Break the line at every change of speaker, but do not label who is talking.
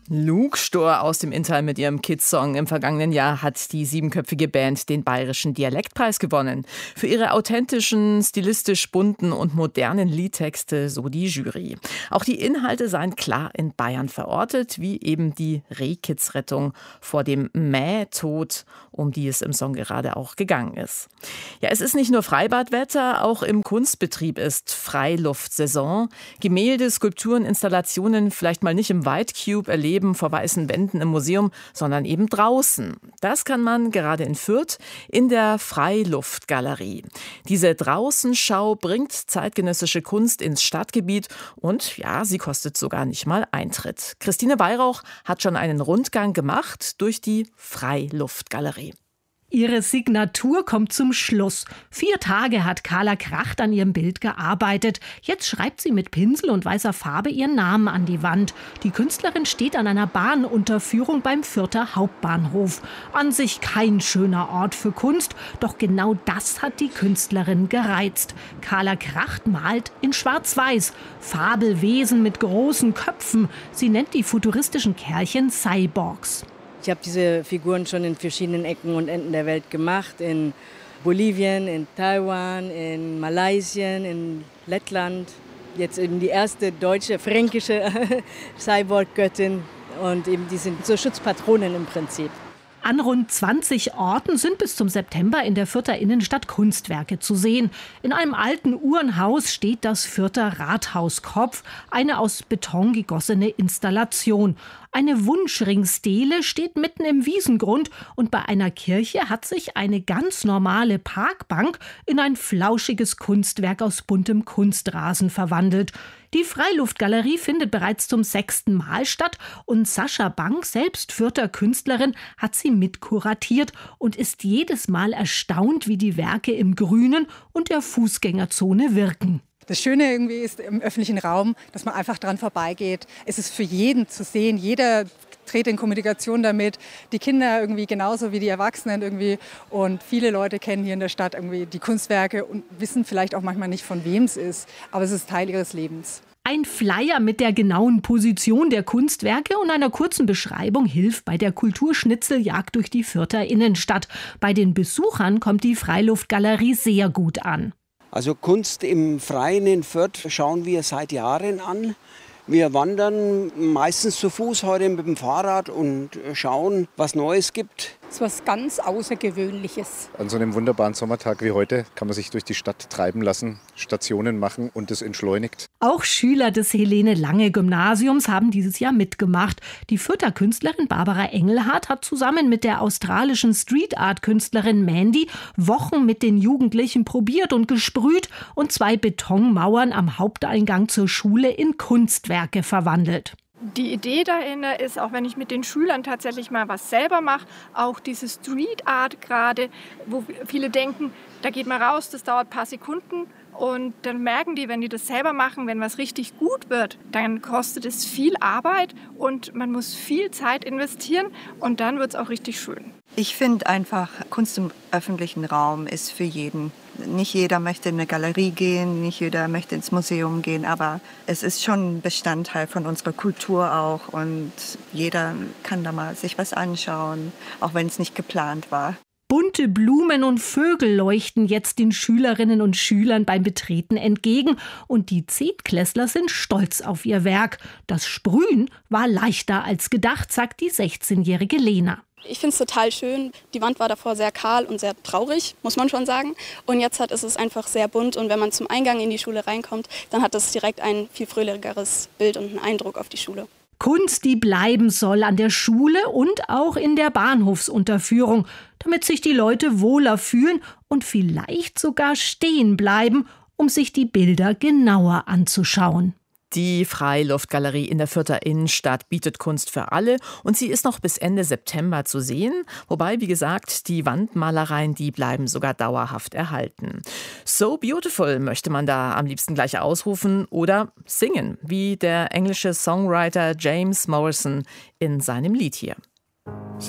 Luke Stor aus dem Inntal mit ihrem Kids-Song. Im vergangenen Jahr hat die 7-köpfige Band den Bayerischen Dialektpreis gewonnen. Für ihre authentischen, stilistisch bunten und modernen Liedtexte, so die Jury. Auch die Inhalte seien klar in Bayern verortet, wie eben die Rehkitzrettung vor dem Mähtod, um die es im Song gerade auch gegangen ist. Ja, es ist nicht nur Freibadwetter, auch im Kunstbetrieb ist Freiluftsaison. Gemälde, Skulpturen, Installationen vielleicht mal nicht im White Cube erleben, vor weißen Wänden im Museum, sondern eben draußen. Das kann man gerade in Fürth in der Freiluftgalerie. Diese Draußenschau bringt zeitgenössische Kunst ins Stadtgebiet und ja, sie kostet sogar nicht mal Eintritt. Christine Weihrauch hat schon einen Rundgang gemacht durch die Freiluftgalerie.
Ihre Signatur kommt zum Schluss. 4 Tage hat Carla Kracht an ihrem Bild gearbeitet. Jetzt schreibt sie mit Pinsel und weißer Farbe ihren Namen an die Wand. Die Künstlerin steht an einer Bahnunterführung beim Fürther Hauptbahnhof. An sich kein schöner Ort für Kunst, doch genau das hat die Künstlerin gereizt. Carla Kracht malt in Schwarz-Weiß. Fabelwesen mit großen Köpfen. Sie nennt die futuristischen Kerlchen Cyborgs.
Ich habe diese Figuren schon in verschiedenen Ecken und Enden der Welt gemacht. In Bolivien, in Taiwan, in Malaysia, in Lettland. Jetzt eben die erste deutsche, fränkische Cyborg-Göttin. Und eben die sind so Schutzpatronen im Prinzip.
An rund 20 Orten sind bis zum September in der Fürther Innenstadt Kunstwerke zu sehen. In einem alten Uhrenhaus steht das Fürther Rathauskopf, eine aus Beton gegossene Installation. Eine Wunschringstele steht mitten im Wiesengrund und bei einer Kirche hat sich eine ganz normale Parkbank in ein flauschiges Kunstwerk aus buntem Kunstrasen verwandelt. Die Freiluftgalerie findet bereits zum 6. Mal statt und Sascha Bank, selbst Fürther Künstlerin, hat sie mitkuratiert und ist jedes Mal erstaunt, wie die Werke im Grünen und der Fußgängerzone wirken.
Das Schöne irgendwie ist im öffentlichen Raum, dass man einfach dran vorbeigeht. Es ist für jeden zu sehen, jeder tritt in Kommunikation damit, die Kinder irgendwie genauso wie die Erwachsenen irgendwie. Und viele Leute kennen hier in der Stadt irgendwie die Kunstwerke und wissen vielleicht auch manchmal nicht, von wem es ist, aber es ist Teil ihres Lebens.
Ein Flyer mit der genauen Position der Kunstwerke und einer kurzen Beschreibung hilft bei der Kulturschnitzeljagd durch die Fürther Innenstadt. Bei den Besuchern kommt die Freiluftgalerie sehr gut an.
Also Kunst im Freien in Fürth schauen wir seit Jahren an. Wir wandern meistens zu Fuß, heute mit dem Fahrrad und schauen, was Neues gibt.
Das ist was ganz Außergewöhnliches.
An so einem wunderbaren Sommertag wie heute kann man sich durch die Stadt treiben lassen, Stationen machen und es entschleunigt.
Auch Schüler des Helene-Lange-Gymnasiums haben dieses Jahr mitgemacht. Die Fürther Künstlerin Barbara Engelhardt hat zusammen mit der australischen Street-Art-Künstlerin Mandy Wochen mit den Jugendlichen probiert und gesprüht und 2 Betonmauern am Haupteingang zur Schule in Kunstwerke verwandelt.
Die Idee dahinter ist, auch wenn ich mit den Schülern tatsächlich mal was selber mache, auch diese Street Art gerade, wo viele denken, da geht man raus, das dauert ein paar Sekunden und dann merken die, wenn die das selber machen, wenn was richtig gut wird, dann kostet es viel Arbeit und man muss viel Zeit investieren und dann wird es auch richtig schön.
Ich finde einfach, Kunst im öffentlichen Raum ist für jeden. Nicht jeder möchte in eine Galerie gehen, nicht jeder möchte ins Museum gehen, aber es ist schon ein Bestandteil von unserer Kultur auch und jeder kann da mal sich was anschauen, auch wenn es nicht geplant war.
Bunte Blumen und Vögel leuchten jetzt den Schülerinnen und Schülern beim Betreten entgegen und die Zehntklässler sind stolz auf ihr Werk. Das Sprühen war leichter als gedacht, sagt die 16-jährige Lena.
Ich finde es total schön. Die Wand war davor sehr kahl und sehr traurig, muss man schon sagen. Und jetzt ist es einfach sehr bunt. Und wenn man zum Eingang in die Schule reinkommt, dann hat das direkt ein viel fröhlicheres Bild und einen Eindruck auf die Schule.
Kunst, die bleiben soll an der Schule und auch in der Bahnhofsunterführung, damit sich die Leute wohler fühlen und vielleicht sogar stehen bleiben, um sich die Bilder genauer anzuschauen.
Die Freiluftgalerie in der Fürther Innenstadt bietet Kunst für alle und sie ist noch bis Ende September zu sehen. Wobei, wie gesagt, die Wandmalereien, die bleiben sogar dauerhaft erhalten. So beautiful möchte man da am liebsten gleich ausrufen oder singen, wie der englische Songwriter James Morrison in seinem Lied hier.